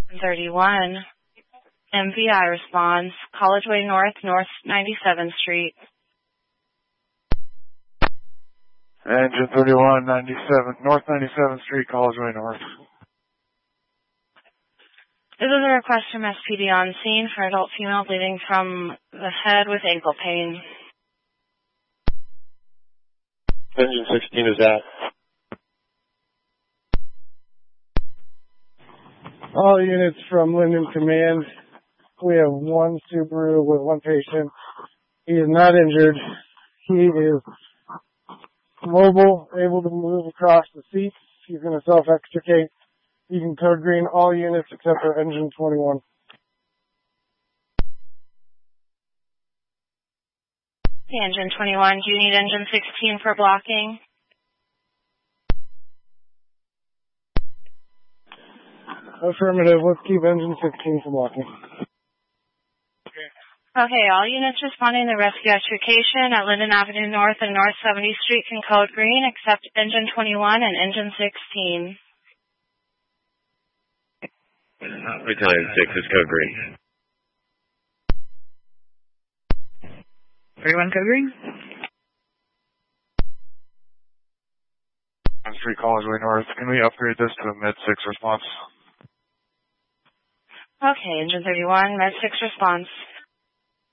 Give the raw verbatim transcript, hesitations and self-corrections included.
thirty-one. M V I responds, College Way North, North ninety-seventh Street. Engine thirty-one, ninety-seven, North ninety-seventh Street, College Way North. This is a request from S P D on scene for adult female bleeding from the head with ankle pain. Engine sixteen is out. All units from Linden Command. We have one Subaru with one patient. He is not injured. He is mobile, able to move across the seats. He's going to self-extricate. You can code green all units except for engine twenty-one. Okay, engine twenty-one, do you need engine sixteen for blocking? Affirmative. Let's keep engine sixteen for blocking. Okay, all units responding to rescue extrication at Linden Avenue North and North seventieth Street can code green except engine twenty-one and engine sixteen. Battalion six is code green. thirty-one code green? Street, College Way North. Can we upgrade this to a mid six response? Okay, engine thirty-one, med six response.